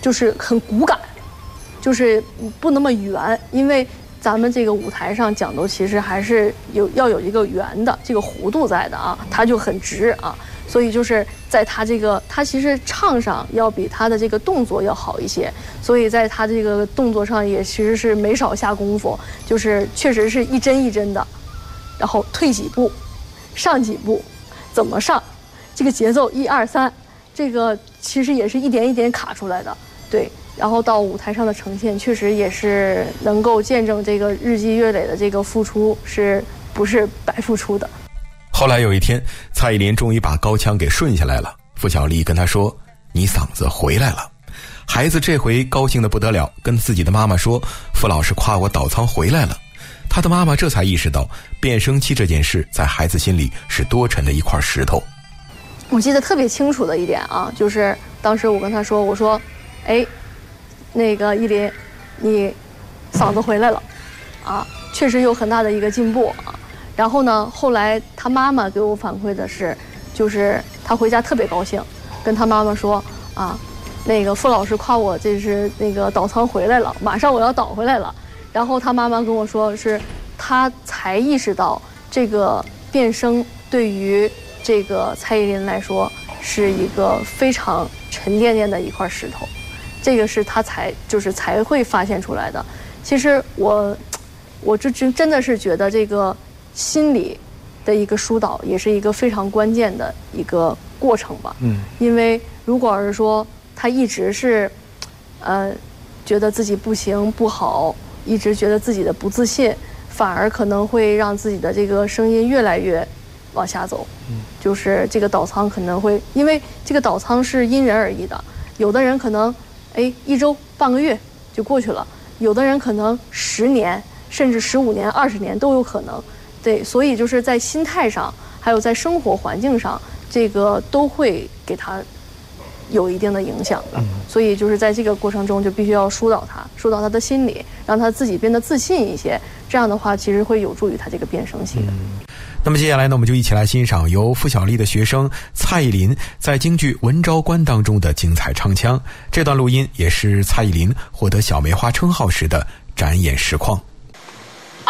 就是很骨感，就是不那么圆，因为咱们这个舞台上讲究其实还是要有一个圆的这个弧度在的啊，它就很直啊，所以就是在他其实唱上要比他的这个动作要好一些，所以在他这个动作上也其实是没少下功夫，就是确实是一针一针的，然后退几步，上几步，怎么上，这个节奏1、2、3，这个其实也是一点一点卡出来的，对。然后到舞台上的呈现，确实也是能够见证这个日积月累的这个付出是不是白付出的。 后来有一天，蔡依林终于把高腔给顺下来了。付小丽跟她说：“你嗓子回来了。”孩子这回高兴得不得了，跟自己的妈妈说：“付老师夸我倒仓回来了。”他的妈妈这才意识到，变声期这件事在孩子心里是多沉的一块石头。 我记得特别清楚的一点啊，就是当时我跟他说：“我说，哎。那个依林，你嗓子回来了，啊，确实有很大的一个进步啊。然后呢，后来他妈妈给我反馈的是，就是他回家特别高兴，跟他妈妈说啊，那个付老师夸我这是那个倒仓回来了，马上我要倒回来了。然后他妈妈跟我说，是他才意识到这个变声对于这个蔡依林来说是一个非常沉甸甸的一块石头。这个是他才会发现出来的。其实我这真的是觉得这个心理的一个疏导也是一个非常关键的一个过程吧。因为如果是说他一直是觉得自己不行不好，一直觉得自己的不自信，反而可能会让自己的这个声音越来越往下走。就是这个倒仓可能会，因为这个倒仓是因人而异的，有的人可能1周半个月就过去了，有的人可能10年甚至15年20年都有可能。对，所以就是在心态上还有在生活环境上，这个都会给他有一定的影响的。所以就是在这个过程中就必须要疏导他的心理，让他自己变得自信一些，这样的话其实会有助于他这个变声期的。 那么接下来呢，我们就一起来欣赏由付小丽的学生蔡依林在京剧《文昭关》当中的精彩唱腔。这段录音也是蔡依林获得小梅花称号时的展演实况。